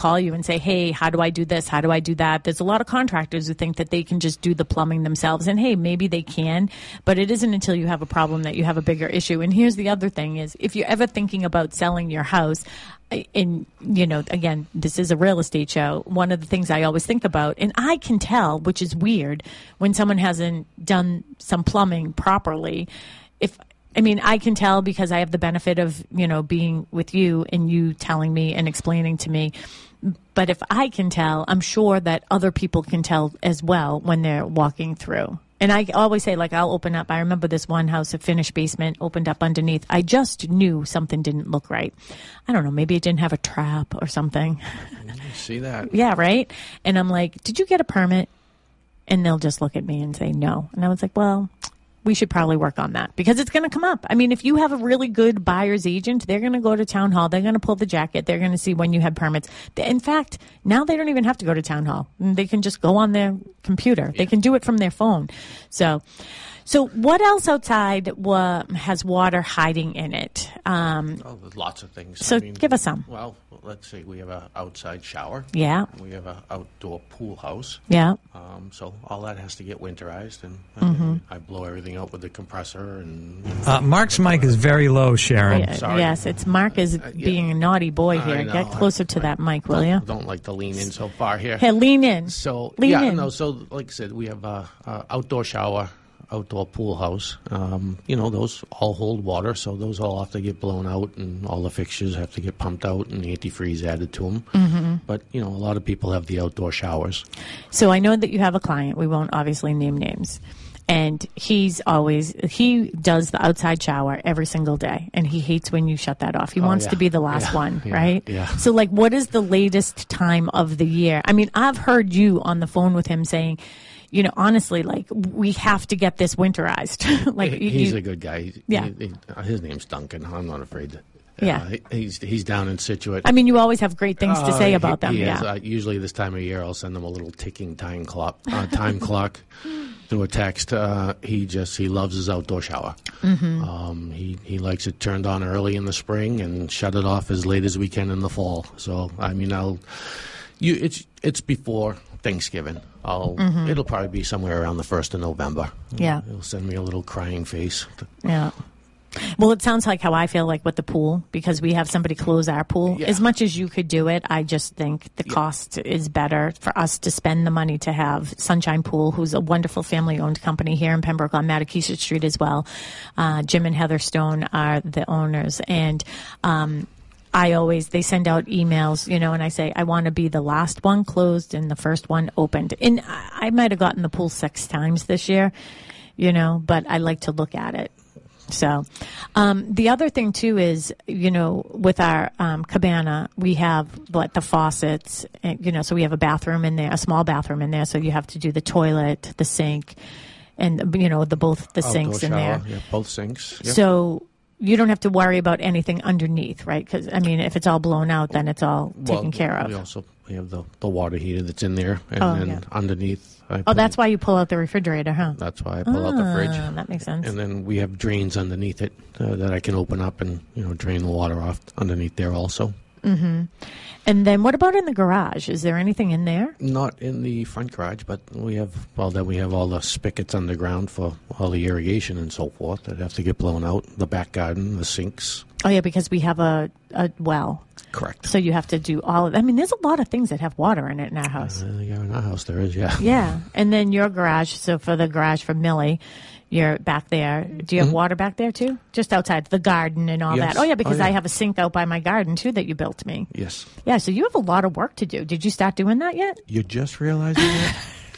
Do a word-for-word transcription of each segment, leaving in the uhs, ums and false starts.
call you and say, hey, how do I do this? How do I do that? There's a lot of contractors who think that they can just do the plumbing themselves. And hey, maybe they can, but it isn't until you have a problem that you have a bigger issue. And here's the other thing is, if you're ever thinking about selling your house, and, you know, again, this is a real estate show. One of the things I always think about, and I can tell, which is weird, when someone hasn't done some plumbing properly, if, I mean, I can tell because I have the benefit of, you know, being with you and you telling me and explaining to me. But if I can tell, I'm sure that other people can tell as well when they're walking through. And I always say, like, I'll open up. I remember this one house, a finished basement, opened up underneath. I just knew something didn't look right. I don't know. Maybe it didn't have a trap or something. See that? Yeah, right? And I'm like, did you get a permit? And they'll just look at me and say no. And I was like, well, we should probably work on that because it's going to come up. I mean, if you have a really good buyer's agent, they're going to go to town hall. They're going to pull the jacket. They're going to see when you had permits. In fact, now they don't even have to go to town hall. They can just go on their computer. Yeah. They can do it from their phone. So, so what else outside wa- has water hiding in it? Um, oh, there's lots of things. So I mean, give us some. Well, let's see. We have an outside shower. Yeah. We have an outdoor pool house. Yeah. Um, so all that has to get winterized, and Mm-hmm. I, I blow everything out with the compressor. And uh, Mark's mic is very low, Sharon. Yeah, Sorry. yes, it's Mark is Uh, yeah. being a naughty boy I here. know. Get closer to I- that mic, will don't, you? Don't like to lean in so far here. Hey, lean in. So lean yeah, in. no. So like I said, we have a, a outdoor shower, outdoor pool house. Um, you know, those all hold water, so those all have to get blown out, and all the fixtures have to get pumped out and antifreeze added to them. Mm-hmm. But you know, a lot of people have the outdoor showers. So I know that you have a client. We won't obviously name names. And he's always, he does the outside shower every single day. And he hates when you shut that off. He Oh, wants yeah. to be the last Yeah. one, Yeah. right? Yeah. So, like, what is the latest time of the year? I mean, I've heard you on the phone with him saying, you know, honestly, like, we have to get this winterized. like, He- you- he's you- a good guy. He- Yeah. he- he- his name's Duncan. I'm not afraid to. Yeah. Uh, he- he's he's down in Situate. I mean, you always have great things to Uh, say he- about them. he is. Yeah. Uh, usually this time of year, I'll send him a little ticking time clock. Uh, time clock through a text. Uh, he just he loves his outdoor shower. Mm-hmm. Um, he he likes it turned on early in the spring and shut it off as late as we can in the fall. So I mean, I'll you it's it's before Thanksgiving. I'll Mm-hmm. it'll probably be somewhere around the first of November. Yeah. He'll send me a little crying face. Yeah. Well, it sounds like how I feel like with the pool because we have somebody close our pool. Yeah. As much as you could do it, I just think the cost is better for us to spend the money to have Sunshine Pool, who's a wonderful family-owned company here in Pembroke on Mattakesett Street as well. Uh, Jim and Heather Stone are the owners. And um, I always, they send out emails, you know, and I say, I want to be the last one closed and the first one opened. And I, I might have gotten the pool six times this year, you know, but I like to look at it. So, um, the other thing too is, you know, with our um, cabana, we have what the faucets, and, you know, so we have a bathroom in there, a small bathroom in there. So you have to do the toilet, the sink, and you know the both the Outdoor sinks in shower, there. Yeah, both sinks. Yep. So you don't have to worry about anything underneath, right? Because I mean, if it's all blown out, then it's all Well, taken care of. We also we have the, the water heater that's in there, and Oh, then yeah. underneath. I Oh, put- that's why you pull out the refrigerator, huh? That's why I pull out the fridge. Ah, that makes sense. And then we have drains underneath it uh, that I can open up and you know drain the water off underneath there also. Mm-hmm. And then what about in the garage? Is there anything in there? Not in the front garage, but we have well then we have all the spigots underground for all the irrigation and so forth that have to get blown out. The back garden, the sinks. Oh, yeah, because we have a, a well. Correct. So you have to do all of I mean, there's a lot of things that have water in it in our house. Uh, yeah, in our house there is, yeah. Yeah. And then your garage, so for the garage for Millie, you're back there. Do you have Mhm. water back there too? Just outside the garden and all Yes. that? Oh, yeah, because Oh, yeah. I have a sink out by my garden too that you built me. Yes. Yeah, so you have a lot of work to do. Did you start doing that yet? You're just realizing that?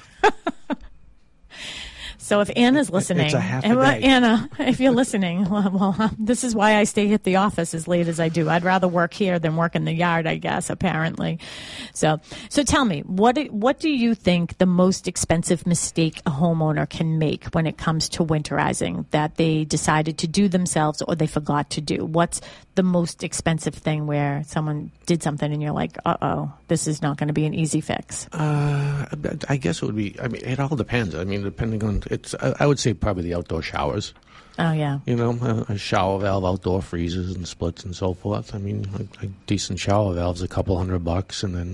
So if Anna's listening, It's a half a and, well, day. Anna, if you're listening, well, well, this is why I stay at the office as late as I do. I'd rather work here than work in the yard, I guess. Apparently, so so tell me, what do- what do you think the most expensive mistake a homeowner can make when it comes to winterizing that they decided to do themselves or they forgot to do? What's the most expensive thing where someone did something and you're like, uh oh, this is not going to be an easy fix? Uh, I guess it would be. I mean, it all depends. I mean, depending on it's. I I would say probably the outdoor showers. Oh yeah. You know, a, a shower valve, outdoor freezers and splits and so forth. I mean, a, a decent shower valve's a couple hundred bucks, and then